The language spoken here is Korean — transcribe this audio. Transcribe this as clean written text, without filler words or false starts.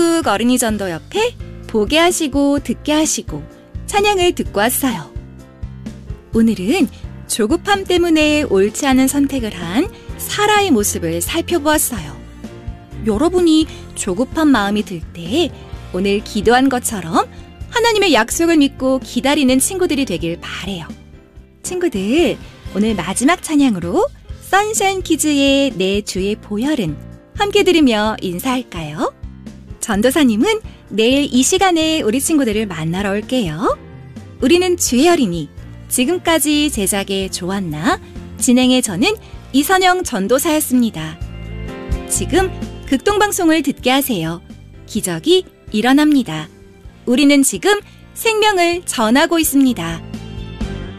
한국 어린이 전도 옆에 보게 하시고 듣게 하시고 찬양을 듣고 왔어요. 오늘은 조급함 때문에 옳지 않은 선택을 한 사라의 모습을 살펴보았어요. 여러분이 조급한 마음이 들 때 오늘 기도한 것처럼 하나님의 약속을 믿고 기다리는 친구들이 되길 바래요. 친구들, 오늘 마지막 찬양으로 선샤인 키즈의 내 주의 보혈은 함께 들으며 인사할까요? 전도사님은 내일 이 시간에 우리 친구들을 만나러 올게요. 우리는 주의 어린이, 지금까지 제작의 조한나, 진행의 저는 이선영 전도사였습니다. 지금 극동방송을 듣게 하세요. 기적이 일어납니다. 우리는 지금 생명을 전하고 있습니다.